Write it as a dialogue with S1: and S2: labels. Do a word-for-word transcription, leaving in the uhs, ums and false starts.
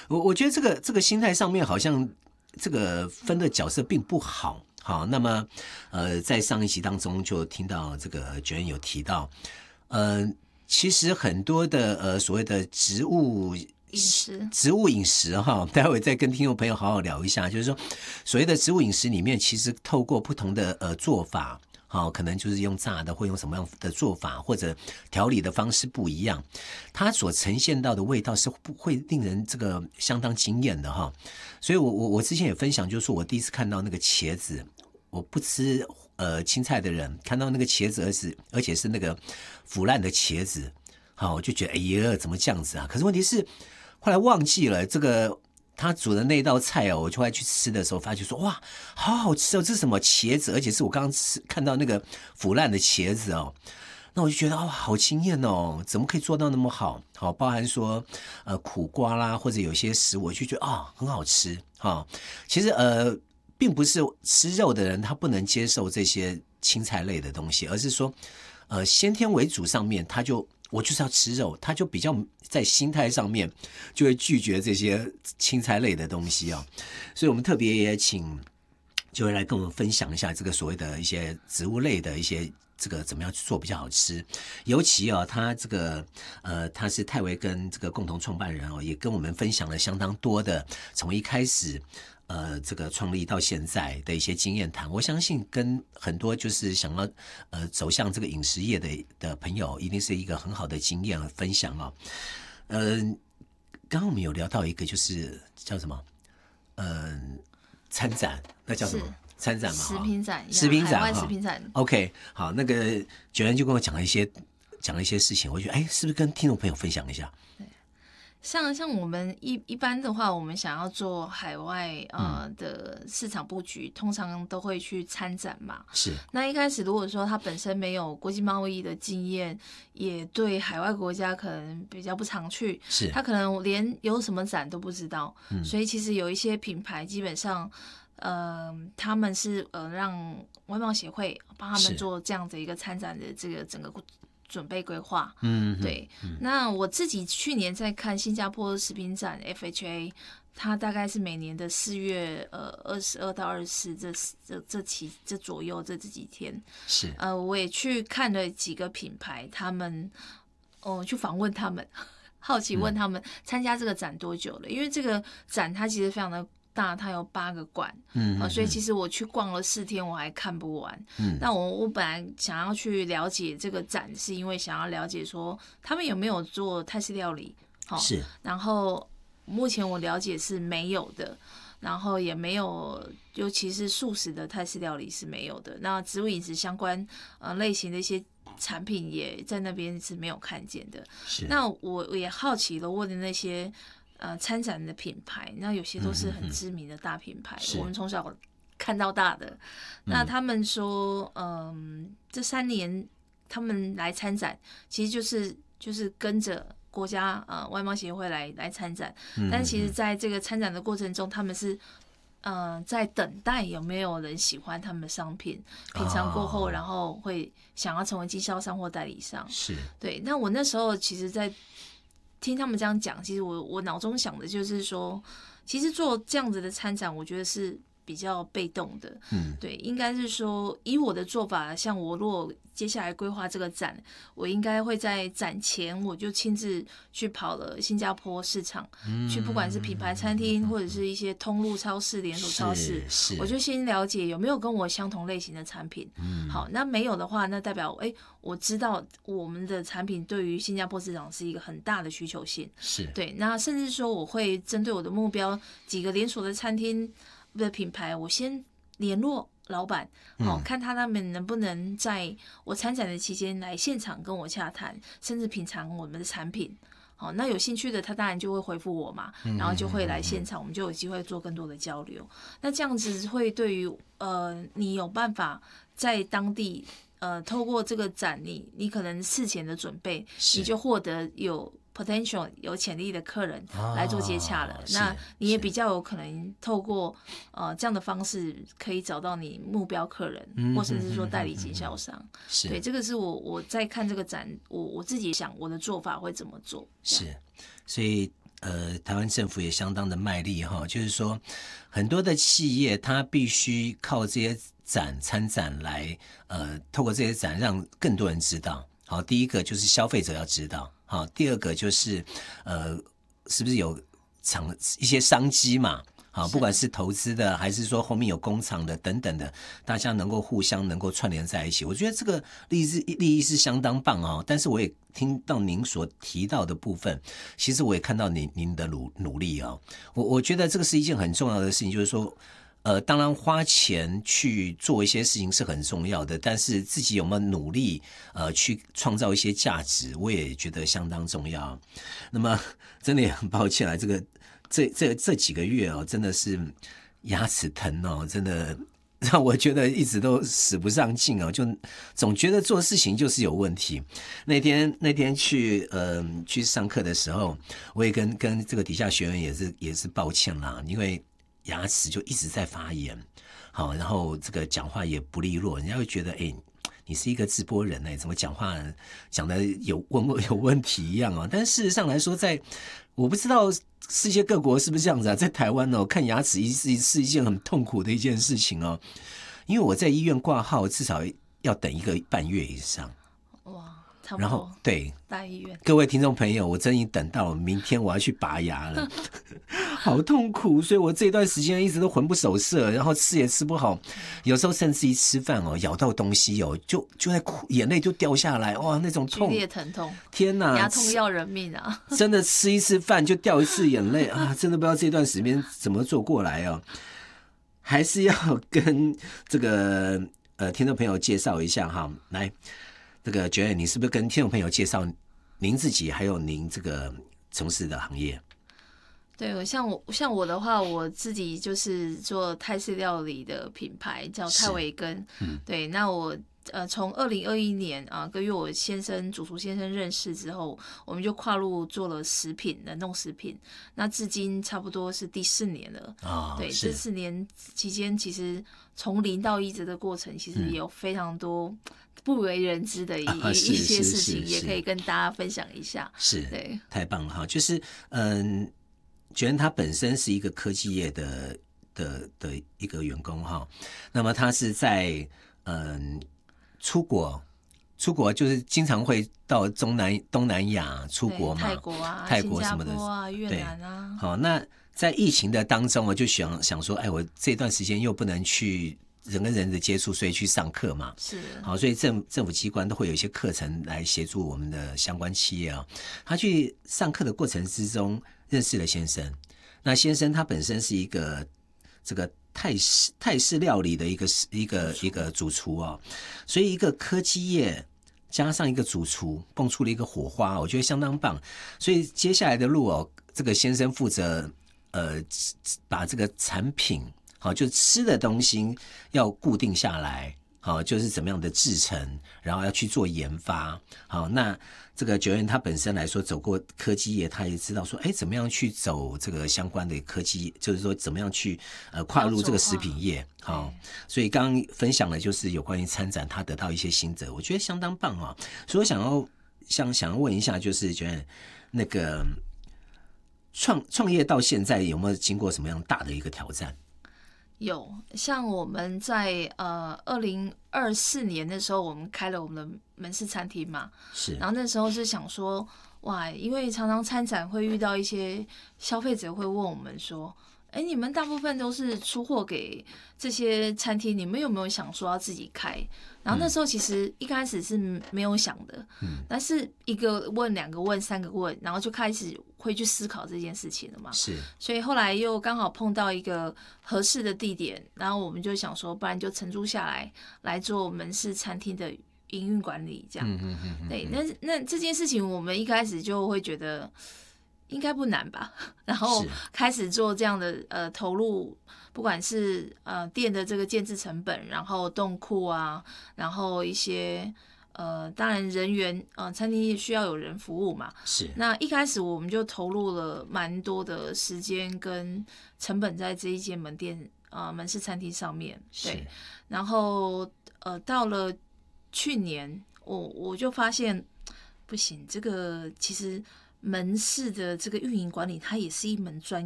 S1: 我我觉得这个这个心态上面好像这个分的角色并不好。好，那么呃，在上一集当中就听到这个觉恩有提到，呃，其实很多的呃所谓的植物
S2: 饮食，
S1: 植物饮食哈，待会再跟听众朋友好好聊一下，就是说所谓的植物饮食里面，其实透过不同的呃做法。好，可能就是用炸的，或用什么样的做法，或者调理的方式不一样，它所呈现到的味道是会令人这个相当惊艳的哈。所以我我我之前也分享，就是说我第一次看到那个茄子，我不吃呃青菜的人看到那个茄子，而是而且是那个腐烂的茄子，好，我就觉得哎呀，怎么这样子啊？可是问题是后来忘记了这个。他煮的那道菜哦，我就来去吃的时候，发觉说哇，好好吃哦！这是什么茄子？而且是我刚刚吃看到那个腐烂的茄子哦，那我就觉得哦，好惊艳哦！怎么可以做到那么好？好，包含说呃苦瓜啦，或者有些食物，我就觉得啊、哦、很好吃哈、哦。其实呃，并不是吃肉的人他不能接受这些青菜类的东西，而是说呃先天为主上面他就。我就是要吃肉，他就比较在心态上面就会拒绝这些青菜类的东西啊、哦，所以我们特别也请就会来跟我们分享一下这个所谓的一些植物类的一些这个怎么样去做比较好吃，尤其啊、哦，他这个呃他是泰维跟这个共同创办人哦，也跟我们分享了相当多的从一开始。呃，这个创立到现在的一些经验谈，我相信跟很多就是想要呃走向这个饮食业的的朋友，一定是一个很好的经验和分享哦。呃，刚刚我们有聊到一个，就是叫什么？嗯、呃，参展，那叫什么？参展嘛，
S2: 食品展，
S1: 食品展，
S2: 海外食品展。
S1: OK， 好，那个九人就跟我讲了一些讲了一些事情，我觉得哎，是不是跟听众朋友分享一下？
S2: 像像我们一一般的话，我们想要做海外呃的市场布局，嗯、通常都会去参展嘛。
S1: 是。
S2: 那一开始如果说他本身没有国际贸易的经验，也对海外国家可能比较不常去，
S1: 是。
S2: 他可能连有什么展都不知道。嗯、所以其实有一些品牌基本上，呃，他们是呃让外贸协会帮他们做这样的一个参展的这个整个。准备规划，
S1: 嗯，
S2: 对。嗯、那我自己去年在看新加坡食品展 F H A， 它大概是每年的四月呃二十二到二十四这这这期这左右这这几天
S1: 是
S2: 呃，我也去看了几个品牌，他们哦、呃、去访问他们，好奇问他们参加这个展多久了？嗯、因为这个展它其实非常的。大，它有八个馆，嗯、呃，所以其实我去逛了四天，我还看不完。嗯，但我我本来想要去了解这个展，是因为想要了解说他们有没有做泰式料理，好、哦，
S1: 是。
S2: 然后目前我了解是没有的，然后也没有，尤其是素食的泰式料理是没有的。那植物饮食相关呃类型的一些产品也在那边是没有看见的。
S1: 是。那
S2: 我我也好奇了，问的那些。呃，参展的品牌，那有些都是很知名的大品牌，嗯、我们从小看到大的。那他们说，嗯、呃，这三年他们来参展，其实就是就是跟着国家呃外贸协会来来参展，嗯、但其实在这个参展的过程中，他们是呃在等待有没有人喜欢他们的商品，品尝过后，哦、然后会想要成为经销商或代理商。
S1: 是
S2: 对。那我那时候其实，在听他们这样讲，其实我我脑中想的就是说，其实做这样子的参展，我觉得是比较被动的。嗯，对，应该是说以我的做法，像我如果接下来规划这个展，我应该会在展前我就亲自去跑了新加坡市场，嗯、去不管是品牌餐厅或者是一些通路超市、连锁超市，我就先了解有没有跟我相同类型的产品。嗯，好，那没有的话，那代表哎。我知道我们的产品对于新加坡市场是一个很大的需求性，
S1: 是
S2: 对。那甚至说我会针对我的目标几个连锁的餐厅的品牌，我先联络老板，好、嗯、看他们能不能在我参展的期间来现场跟我洽谈，甚至品尝我们的产品。好，那有兴趣的他当然就会回复我嘛，然后就会来现场，我们就有机会做更多的交流。那这样子会对于呃你有办法在当地。呃，透过这个展，你你可能事前的准备，你就获得有 potential 有潜力的客人来做接洽了。哦、那你也比较有可能透过呃这样的方式，可以找到你目标客人，嗯、或甚至说代理经销商。是对，这个是我我在看这个展，我我自己想我的做法会怎么做。
S1: 是，所以呃，台湾政府也相当的卖力哈，就是说很多的企业它必须靠这些展参展来，呃，透过这些展让更多人知道。好，第一个就是消费者要知道，好，第二个就是呃，是不是有厂一些商机嘛？好，不管是投资的，还是说后面有工厂的等等的，大家能够互相能够串联在一起，我觉得这个利益是利益是相当棒哦。但是我也听到您所提到的部分，其实我也看到您您的努努力哦。我我觉得这个是一件很重要的事情，就是说。呃，当然花钱去做一些事情是很重要的，但是自己有没有努力呃去创造一些价值，我也觉得相当重要。那么真的也很抱歉啊，这个这这这几个月哦，真的是牙齿疼哦，真的让我觉得一直都使不上劲哦，就总觉得做事情就是有问题。那天那天去呃去上课的时候，我也跟跟这个底下学员也是也是抱歉啦，因为。牙齿就一直在发炎，好，然后这个讲话也不利落，人家会觉得，哎，你是一个直播人哎，怎么讲话讲的有问有问题一样哦？但事实上来说，在我不知道世界各国是不是这样子啊，在台湾哦，看牙齿是是一件很痛苦的一件事情哦，因为我在医院挂号至少要等一个半月以上，
S2: 哇。
S1: 然后对
S2: 大医院，
S1: 各位听众朋友，我真已等到明天我要去拔牙了，好痛苦，所以我这段时间一直都魂不守舍，然后吃也吃不好，有时候甚至一吃饭哦，咬到东西哦，就就在哭，眼泪就掉下来，哇，那种痛，
S2: 剧烈疼痛，
S1: 天哪，
S2: 牙痛要人命啊！
S1: 真的吃一次饭就掉一次眼泪啊，真的不知道这段时间怎么做过来哦，还是要跟这个呃听众朋友介绍一下哈，来。这个Joanne，你是不是跟听众朋友介绍您自己，还有您这个从事的行业？
S2: 对，像我像我的话，我自己就是做泰式料理的品牌，叫泰维根。嗯，对，那我呃从二零二一年啊，跟与我先生主厨先生认识之后，我们就跨入做了食品冷冻食品。那至今差不多是第四年了。
S1: 啊、哦，
S2: 对，这四年期间，其实从零到一这个过程，其实也有非常多。不为人知的 一,、啊、一些事情，也可以跟大家分享一下。
S1: 是，
S2: 对，
S1: 太棒了哈！就是嗯，觉得他本身是一个科技业的的的一个员工哈，那么他是在嗯出国，出国就是经常会到中南东南亚出国嘛，
S2: 泰国啊、
S1: 泰国什么的
S2: 新加坡啊、越南啊。
S1: 好，那在疫情的当中，我就想想说，哎，我这段时间又不能去。人跟人的接触，所以去上课嘛，
S2: 是
S1: 好，所以政政府机关都会有一些课程来协助我们的相关企业啊。他去上课的过程之中，认识了先生。那先生他本身是一个这个泰式泰式料理的一个一个一个主厨哦，所以一个科技业加上一个主厨，蹦出了一个火花，我觉得相当棒。所以接下来的路哦，这个先生负责呃把这个产品。好，就吃的东西要固定下来，好，就是怎么样的制成，然后要去做研发。好，那这个Joanne他本身来说走过科技业，他也知道说，哎，怎么样去走这个相关的科技，就是说怎么样去呃跨入这个食品业。好，所以刚刚分享的就是有关于参展，他得到一些心得，我觉得相当棒啊。所以我想要想想要问一下，就是 Joanne 那个创创业到现在有没有经过什么样大的一个挑战？
S2: 有，像我们在呃二零二四年的时候，我们开了我们的门市餐厅嘛，
S1: 是，
S2: 然后那时候是想说，哇，因为常常参展会遇到一些消费者会问我们说，哎，你们大部分都是出货给这些餐厅，你们有没有想说要自己开？然后那时候其实一开始是没有想的，嗯，但是一个问、两个问、三个问，然后就开始会去思考这件事情了嘛。
S1: 是，所
S2: 以后来又刚好碰到一个合适的地点，然后我们就想说，不然就承租下来来做门市餐厅的营运管理，这样。嗯嗯嗯嗯对，那那这件事情我们一开始就会觉得应该不难吧，然后开始做这样的呃投入。不管是呃店的这个建制成本，然后冻库啊，然后一些呃当然人员呃餐厅需要有人服务嘛，
S1: 是。那
S2: 一开始我们就投入了蛮多的时间跟成本在这一间门店呃门市餐厅上面，对。然后呃到了去年，我我就发现不行，这个其实。 门市的这个运营管理，它也是一门专